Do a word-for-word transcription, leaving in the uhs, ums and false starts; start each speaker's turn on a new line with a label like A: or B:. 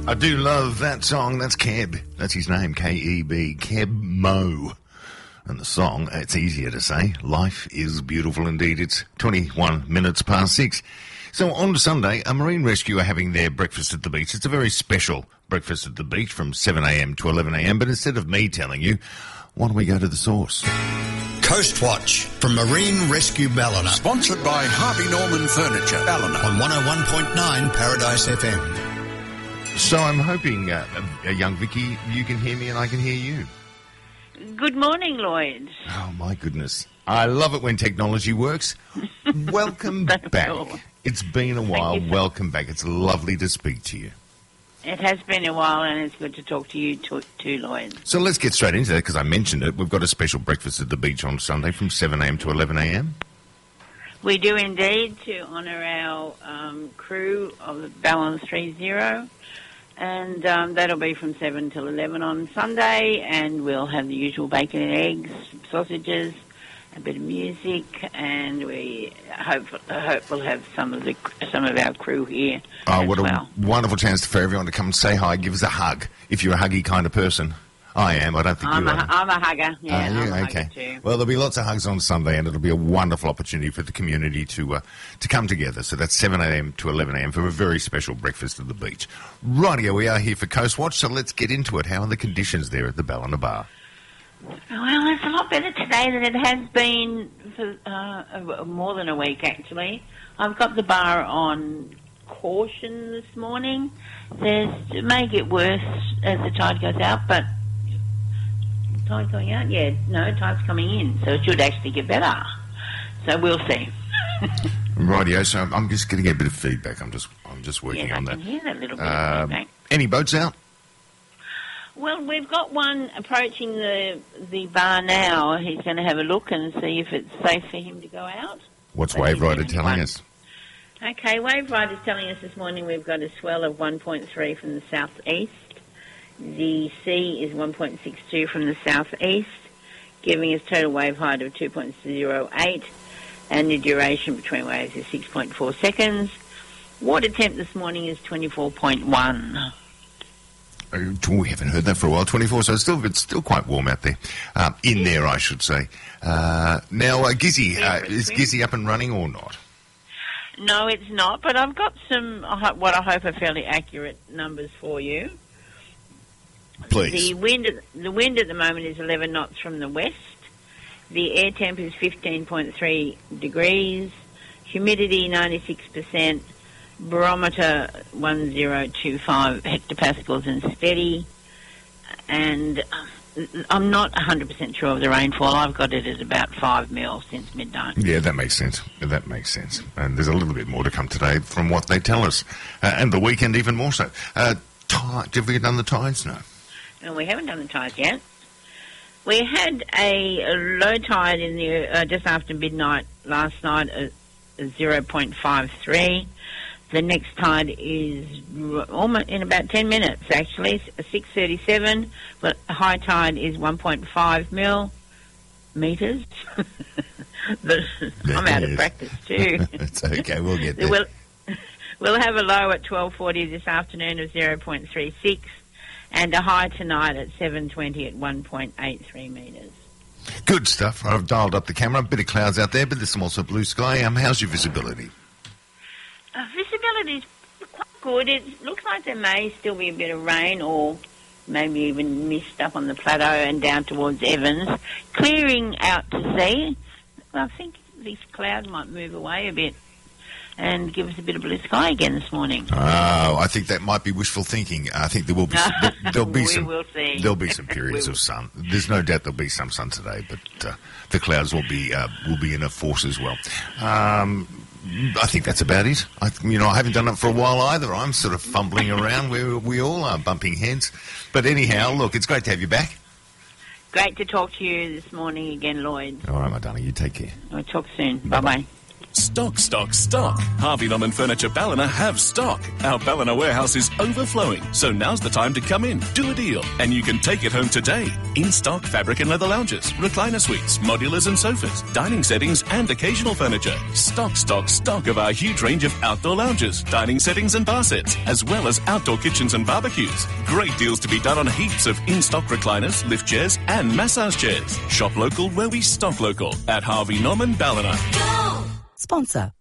A: I do love that song. That's Keb. That's his name, K E B. Keb Mo. And the song, it's easier to say, Life is Beautiful Indeed. It's twenty-one minutes past six. So on Sunday, a marine rescue are having their breakfast at the beach. It's a very special breakfast at the beach from seven a m to eleven a m. But instead of me telling you, why don't we go to the source?
B: Coast Watch from Marine Rescue Ballina.
C: Sponsored by Harvey Norman Furniture, Ballina.
B: On one oh one point nine Paradise F M.
A: So I'm hoping, uh, uh, young Vicky, you can hear me and I can hear you.
D: Good morning, Lloyd.
A: Oh, my goodness. I love it when technology works. Welcome back.
D: Cool.
A: It's been a while.
D: you,
A: Welcome back. It's lovely to speak to you.
D: It has been a while, and it's good to talk to you too, too Lloyd.
A: So let's get straight into that because I mentioned it. We've got a special breakfast at the beach on Sunday from seven a m to eleven a m.
D: We do indeed, to honour our um, crew of the Balance three zero. And um, that'll be from seven till eleven on Sunday, and we'll have the usual bacon and eggs, sausages, a bit of music, and we hope, hope we'll have some of the some of our crew here.
A: Oh,
D: as
A: what a
D: well.
A: wonderful chance for everyone to come and say hi, give us a hug, if you're a huggy kind of person. I am. I don't think
D: I'm
A: you
D: a,
A: are.
D: I'm a hugger. Yeah,
A: Uh,
D: I'm a
A: okay.
D: hugger too.
A: Well, there'll be lots of hugs on Sunday, and it'll be a wonderful opportunity for the community to uh, to come together. So that's seven a m to eleven a m for a very special breakfast at the beach. Rightio, we are here for Coast Watch, so let's get into it. How are the conditions there at the Ballina Bar?
D: Well, it's a lot better today than it has been for uh, more than a week, actually. I've got the bar on caution this morning. There's, it may get worse as the tide goes out, but tide going out? Yeah, no, tide's coming in, so it should actually get better. So we'll see.
A: Rightio, so I'm just getting a bit of feedback. I'm just I'm just working
D: yes,
A: on
D: I
A: that.
D: can hear that little bit
A: Um,
D: of feedback.
A: Any boats out?
D: Well, we've got one approaching the the bar now. He's going to have a look and see if it's safe for him to go out.
A: What's
D: But
A: Wave
D: he's
A: Rider
D: the only
A: telling
D: one.
A: us?
D: Okay, Wave Rider's telling us this morning we've got a swell of one point three from the southeast. The sea is one point six two from the southeast, giving us total wave height of two point zero eight, and the duration between waves is six point four seconds. Water temp this morning is twenty-four point one.
A: Uh, we haven't heard that for a while. twenty-four, so it's still it's still quite warm out there. Um, in there, I should say. Uh, now, uh, Gizzy, uh, is Gizzy up and running or not?
D: No, it's not, but I've got some, I hope- what I hope are fairly accurate numbers for you.
A: Please.
D: The wind, at- the wind at the moment is eleven knots from the west. The air temp is fifteen point three degrees. Humidity ninety-six percent. Barometer one thousand twenty-five hectopascals and steady. And uh, I'm not one hundred percent sure of the rainfall. I've got it at about five mil since midnight.
A: Yeah, that makes sense. That makes sense. And there's a little bit more to come today from what they tell us. Uh, and the weekend even more so. Uh, tide, have we done the tides? No.
D: No, we haven't done the tides yet. We had a, a low tide in the uh, just after midnight last night, uh, zero point five three. The next tide is r- almost in about ten minutes, actually, six thirty-seven. But high tide is one point five mil meters. But I'm out of
A: Yes.
D: practice too.
A: It's okay, we'll get there.
D: We'll, we'll have a low at twelve forty this afternoon of zero point three six, and a high tonight at seven twenty at one point eight three metres.
A: Good stuff. I've dialed up the camera. A bit of clouds out there, but there's some also blue sky. Um, how's your visibility?
D: Uh, visibility is quite good. It looks like there may still be a bit of rain or maybe even mist up on the plateau and down towards Evans. Clearing out to sea. I think these clouds might move away a bit and give us a bit of blue sky again this morning.
A: Oh, I think that might be wishful thinking. I think there will be there, there'll be
D: We
A: some
D: will see.
A: there'll be some periods
D: We
A: of sun. There's no doubt there'll be some sun today, but uh, the clouds will be uh, will be in a force as well. Um, I think that's about it. I, you know, I haven't done it for a while either. I'm sort of fumbling around where we all are, bumping heads. But anyhow, look, it's great to have you back.
D: Great to talk to you this morning again, Lloyd.
A: All right, my darling, you take care.
D: We'll talk soon. Bye-bye.
E: Stock, stock, stock. Harvey Norman Furniture Ballina have stock. Our Ballina warehouse is overflowing, so now's the time to come in, do a deal, and you can take it home today. In-stock fabric and leather lounges, recliner suites, modulars and sofas, dining settings and occasional furniture. Stock, stock, stock of our huge range of outdoor lounges, dining settings and bar sets, as well as outdoor kitchens and barbecues. Great deals to be done on heaps of in-stock recliners, lift chairs and massage chairs. Shop local where we stock local at Harvey Norman Ballina.
F: Sponsor.